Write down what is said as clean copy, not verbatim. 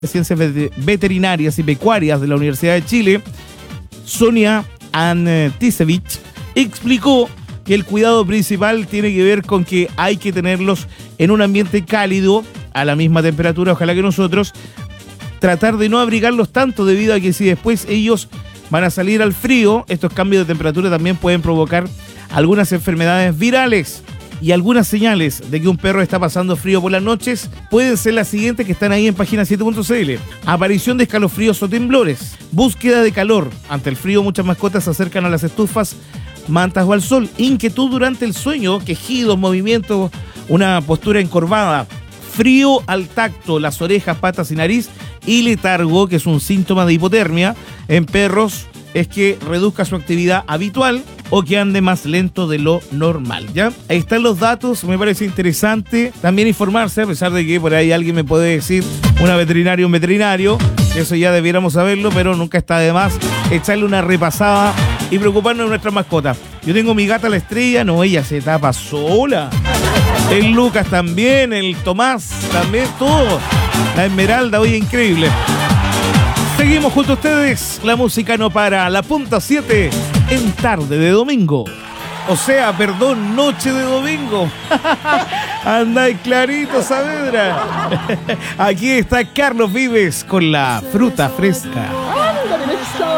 Ciencias Veterinarias y Pecuarias de la Universidad de Chile, Sonia Antisevich, explicó que el cuidado principal tiene que ver con que hay que tenerlos en un ambiente cálido, a la misma temperatura, ojalá que nosotros, tratar de no abrigarlos tanto debido a que si después ellos van a salir al frío, estos cambios de temperatura también pueden provocar algunas enfermedades virales. Y algunas señales de que un perro está pasando frío por las noches pueden ser las siguientes que están ahí en página 7.cl. Aparición de escalofríos o temblores. Búsqueda de calor. Ante el frío muchas mascotas se acercan a las estufas, mantas o al sol. Inquietud durante el sueño, quejidos, movimientos, una postura encorvada. Frío al tacto, las orejas, patas y nariz. Y letargo, que es un síntoma de hipotermia en perros, es que reduzca su actividad habitual o que ande más lento de lo normal, ¿ya? Ahí están los datos, me parece interesante también informarse, a pesar de que por ahí alguien me puede decir, un veterinario, eso ya debiéramos saberlo, pero nunca está de más echarle una repasada y preocuparnos de nuestra mascota. Yo tengo mi gata la Estrella, no, ella se tapa sola. El Lucas también, el Tomás también, todo. La Esmeralda, oye, increíble. Seguimos junto a ustedes, la música no para, la punta 7 en tarde de domingo. O sea, perdón, noche de domingo. Anda clarito, Saavedra. Aquí está Carlos Vives con la fruta fresca.